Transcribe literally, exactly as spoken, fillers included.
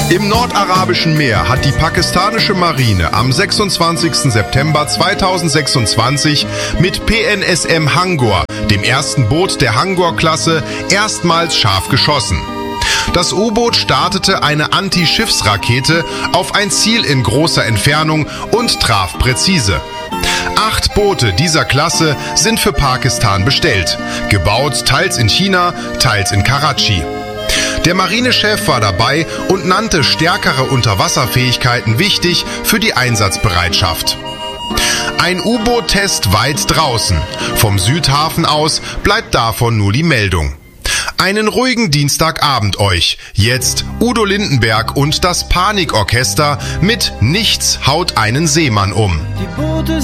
Im nordarabischen Meer hat die pakistanische Marine am sechsundzwanzigsten September zweitausendsechsundzwanzig mit P N S M Hangor, dem ersten Boot der Hangor-Klasse, erstmals scharf geschossen. Das U-Boot startete eine Anti-Schiffsrakete auf ein Ziel in großer Entfernung und traf präzise. Acht Boote dieser Klasse sind für Pakistan bestellt, gebaut teils in China, teils in Karachi. Der Marinechef war dabei und nannte stärkere Unterwasserfähigkeiten wichtig für die Einsatzbereitschaft. Ein U-Boot-Test weit draußen. Vom Südhafen aus bleibt davon nur die Meldung. Einen ruhigen Dienstagabend euch. Jetzt Udo Lindenberg und das Panikorchester mit Nichts haut einen Seemann um. Die Boote